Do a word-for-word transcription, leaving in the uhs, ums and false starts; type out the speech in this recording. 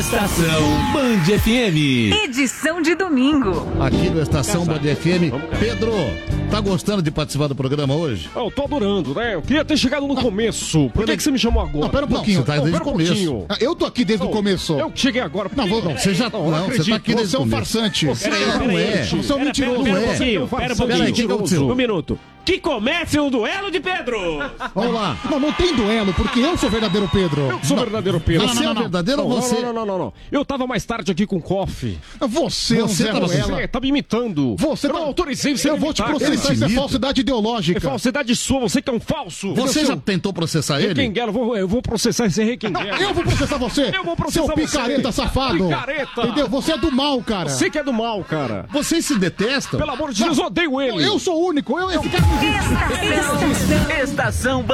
Estação Band F M. Edição de domingo. Aqui no Estação Band F M. Pedro, tá gostando de participar do programa hoje? Eu tô adorando, né? Eu queria ter chegado no começo. Por que, que você me chamou agora? Não, pera um pouquinho. Não, você tá Não, desde o pera um começo. pouquinho. Ah, Eu tô aqui desde Não, o começo. Eu cheguei agora. Não, vou, Não, você já Não, não, não você tá aqui desde Você é o um começo. farsante. Você Peraí, não é. Você é um mentiroso. Não é. Pera um pouquinho, Pera pera aí, o que aconteceu? Um minuto. Que comece o duelo de Pedro! Vamos lá. Não, não tem duelo, porque eu sou o verdadeiro Pedro. Eu sou o verdadeiro Pedro. Você é o verdadeiro ou Não, você? Não, não, não, não, não. Eu tava mais tarde aqui com o Coffee. Você é um Você Zé tava- Ruela. Você tá me imitando. Você eu tá- não autorizei você Eu me vou te imitar. processar, Ele isso é imita. falsidade É ideológica. falsidade sua, você que é um falso. Você Eu já sou- tentou processar ele? Requenguela, eu vou, eu vou processar esse Não, requenguela. eu vou processar você. Eu vou processar Seu você. picareta safado. Picareta. Entendeu? Você é do mal, cara. Você que é do mal, cara. Vocês se detestam? Pelo amor de Deus, eu odeio ele. Eu sou o único. Eu, esse cara me Estação